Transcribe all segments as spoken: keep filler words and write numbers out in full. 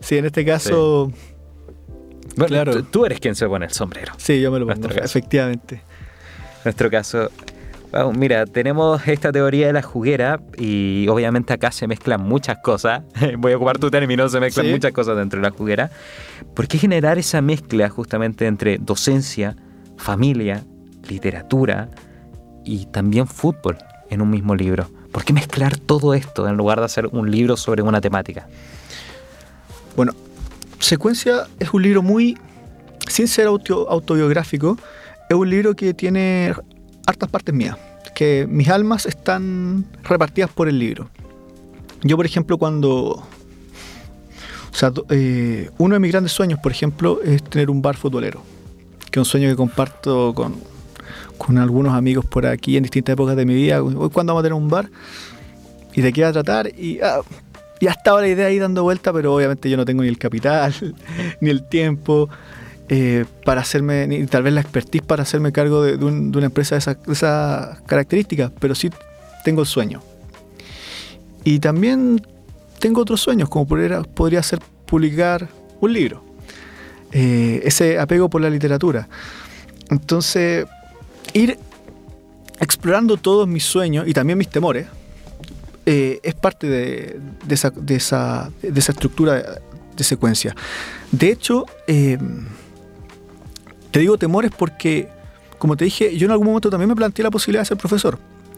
Sí, en este caso... Sí. Bueno, claro. tú, tú eres quien se pone el sombrero. Sí, yo me lo pongo, efectivamente. En nuestro caso... Bueno, mira, tenemos esta teoría de la juguera y obviamente acá se mezclan muchas cosas. Voy a ocupar tu término, se mezclan sí. muchas cosas dentro de la juguera. ¿Por qué generar esa mezcla justamente entre docencia, familia, literatura y también fútbol en un mismo libro? ¿Por qué mezclar todo esto en lugar de hacer un libro sobre una temática? Bueno, Secuencia es un libro muy, sin ser auto, autobiográfico, es un libro que tiene hartas partes mías, que mis almas están repartidas por el libro. Yo, por ejemplo, cuando... O sea, eh, uno de mis grandes sueños, por ejemplo, es tener un bar futbolero, que es un sueño que comparto con, con algunos amigos por aquí en distintas épocas de mi vida. Hoy, ¿cuándo vamos a tener un bar? ¿Y de qué va a tratar? Y ah, ya estaba la idea ahí dando vuelta, pero obviamente yo no tengo ni el capital, ni el tiempo... Eh, para hacerme, ni tal vez la expertise para hacerme cargo de, de, un, de una empresa de esas esa características, pero sí tengo el sueño. Y también tengo otros sueños, como podría, podría ser publicar un libro. Eh, ese apego por la literatura. Entonces, ir explorando todos mis sueños y también mis temores eh, es parte de, de, esa, de, esa, de esa estructura de, de Secuencia. De hecho, eh, te digo temores porque, como te dije, yo en algún momento también me planteé la posibilidad de ser profesor.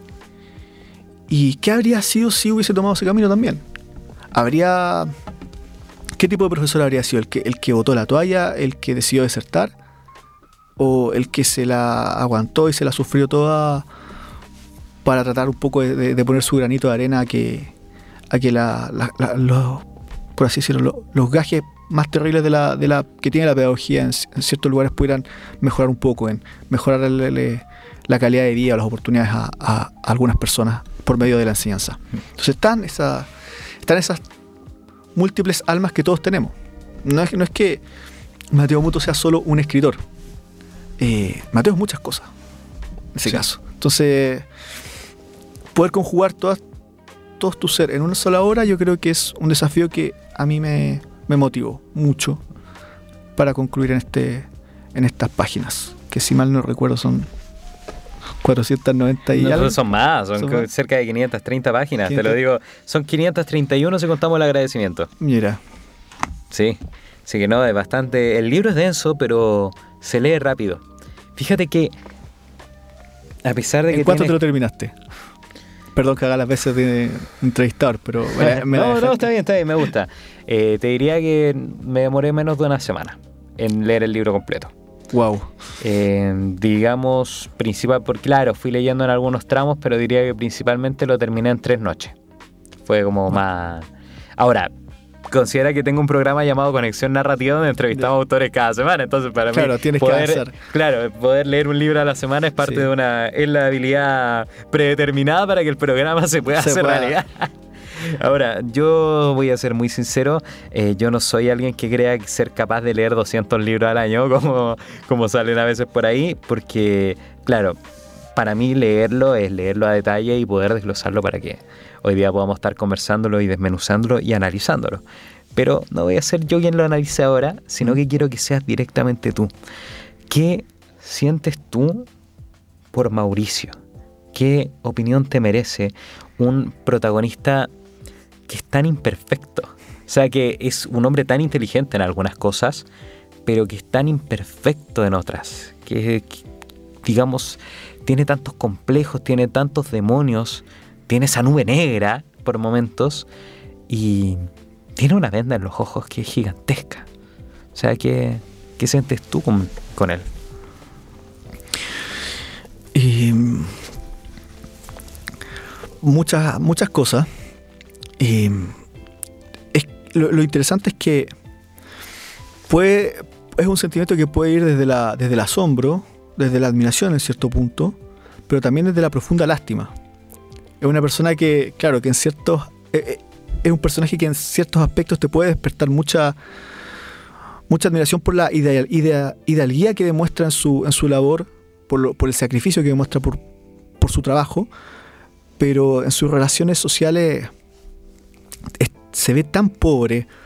¿Y qué habría sido si hubiese tomado ese camino también? Habría... ¿Qué tipo de profesor habría sido? ¿El que, el que botó la toalla? ¿El que decidió desertar? ¿O el que se la aguantó y se la sufrió toda para tratar un poco de, de, de poner su granito de arena a que, a que la, la, la, los, por así decirlo, los, los gajes más terribles de la, de la que tiene la pedagogía en, en ciertos lugares pudieran mejorar un poco, en mejorar el, el, la calidad de vida o las oportunidades a, a, a algunas personas por medio de la enseñanza? Entonces están, esa, están esas múltiples almas que todos tenemos. No es, no es que Mateo Muto sea solo un escritor. Eh, Mateo es muchas cosas, en ese sí. caso. Entonces, poder conjugar todas, todos tu ser en una sola hora, yo creo que es un desafío que a mí me... me motivó mucho para concluir en este en estas páginas, que si mal no recuerdo son cuatrocientas noventa y no, algo. Son más, son, son más. cerca de quinientas treinta páginas, quinientas... te lo digo, son quinientas treinta y uno si contamos el agradecimiento. Mira. Sí, sí que no, es bastante, el libro es denso, pero se lee rápido. Fíjate que a pesar de ¿En que cuánto tiene... te lo terminaste? Perdón que haga las veces de entrevistador, pero... Me, me no, no, está bien, está bien, me gusta. Eh, te diría que me demoré menos de una semana en leer el libro completo. Wow. Eh, digamos, principal, porque claro, fui leyendo en algunos tramos, pero diría que principalmente lo terminé en tres noches. Fue como más... Ahora, considera que tengo un programa llamado Conexión Narrativa donde entrevistamos autores cada semana, entonces para claro, mí tienes poder, que avanzar. Claro, poder leer un libro a la semana es parte sí. de una es la habilidad predeterminada para que el programa se pueda se hacer pueda. realidad. Ahora, yo voy a ser muy sincero, eh, yo no soy alguien que crea ser capaz de leer doscientos libros al año como, como salen a veces por ahí, porque claro, para mí leerlo es leerlo a detalle y poder desglosarlo para que hoy día podamos estar conversándolo y desmenuzándolo y analizándolo. Pero no voy a ser yo quien lo analice ahora, sino que quiero que seas directamente tú. ¿Qué sientes tú por Mauricio? ¿Qué opinión te merece un protagonista que es tan imperfecto? O sea, que es un hombre tan inteligente en algunas cosas, pero que es tan imperfecto en otras. Que, que digamos, tiene tantos complejos, tiene tantos demonios, tiene esa nube negra por momentos y tiene una venda en los ojos que es gigantesca. O sea, ¿qué, qué sientes tú con, con él? Y muchas, muchas cosas. Y es, lo, lo interesante es que puede, es un sentimiento que puede ir desde, la, desde el asombro, desde la admiración en cierto punto, pero también desde la profunda lástima. Es una persona que, claro, que en ciertos... Eh, es un personaje que en ciertos aspectos te puede despertar mucha mucha admiración por la ideal, idea, idealía que demuestra en su, en su labor, por, lo, por el sacrificio que demuestra por, por su trabajo, pero en sus relaciones sociales es, se ve tan pobre,